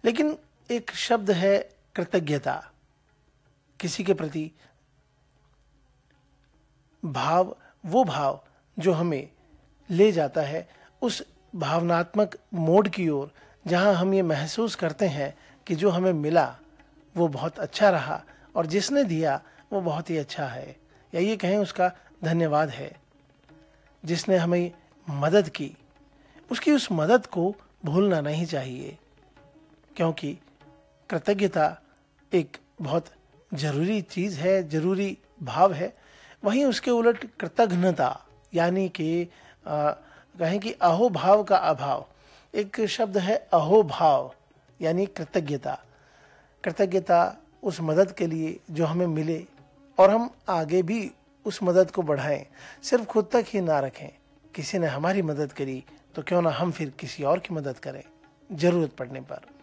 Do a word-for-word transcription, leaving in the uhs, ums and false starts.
लेकिन एक शब्द है कृतज्ञता, किसी के प्रति भाव, वो भाव जो हमें ले जाता है उस भावनात्मक मोड की ओर, जहां हम ये महसूस करते हैं कि जो हमें मिला वो बहुत अच्छा रहा और जिसने दिया वो बहुत ही अच्छा है, या ये कहें उसका धन्यवाद है। जिसने हमें मदद की, उसकी उस मदद को भूलना नहीं चाहिए, क्योंकि कृतज्ञता एक बहुत जरूरी चीज है, जरूरी भाव है। वहीं उसके उलट कृतघ्नता, यानी कि कहें कि अहोभाव का अभाव, एक शब्द है अहोभाव, यानी कृतज्ञता। कृतज्ञता उस मदद के लिए जो हमें मिले और हम आगे भी उस मदद को बढ़ाएं, सिर्फ खुद तक ही ना रखें। किसी ने हमारी मदद करी तो क्यों ना हम फिर किसी और की मदद करें जरूरत पड़ने पर।